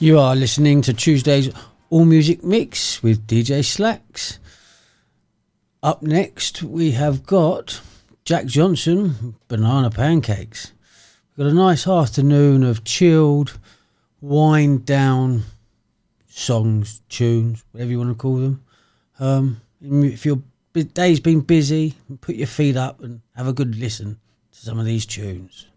You are listening to Tuesday's All Music Mix with DJ Slacks. Up next, we have got Jack Johnson, Banana Pancakes. We've got a nice afternoon of chilled, wind down songs, tunes, whatever you want to call them. If your day's been busy, put your feet up and have a good listen to some of these tunes.